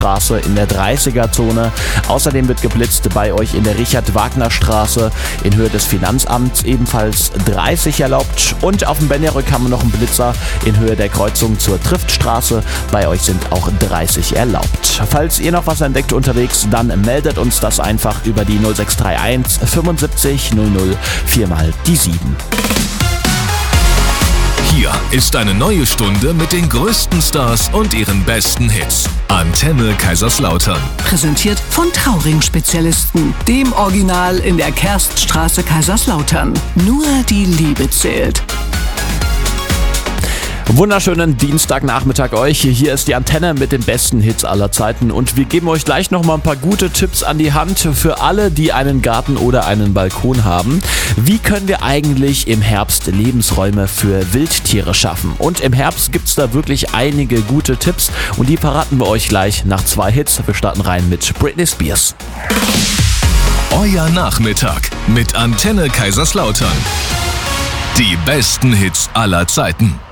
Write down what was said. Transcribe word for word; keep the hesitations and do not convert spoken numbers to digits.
Straße in der dreißiger-Zone. Außerdem wird geblitzt bei euch in der Richard-Wagner-Straße in Höhe des Finanzamts, ebenfalls dreißig erlaubt. Und auf dem Benjerück haben wir noch einen Blitzer in Höhe der Kreuzung zur Triftstraße. Bei euch sind auch dreißig erlaubt. Falls ihr noch was entdeckt unterwegs, dann meldet uns das einfach über die null sechs drei eins fünfundsiebzig null null vier mal die sieben. Hier ist eine neue Stunde mit den größten Stars und ihren besten Hits. Antenne Kaiserslautern. Präsentiert von Trauring-Spezialisten, dem Original in der Kerststraße Kaiserslautern. Nur die Liebe zählt. Wunderschönen Dienstagnachmittag euch. Hier ist die Antenne mit den besten Hits aller Zeiten und wir geben euch gleich noch mal ein paar gute Tipps an die Hand für alle, die einen Garten oder einen Balkon haben. Wie können wir eigentlich im Herbst Lebensräume für Wildtiere schaffen? Und im Herbst gibt's da wirklich einige gute Tipps und die verraten wir euch gleich nach zwei Hits. Wir starten rein mit Britney Spears. Euer Nachmittag mit Antenne Kaiserslautern. Die besten Hits aller Zeiten.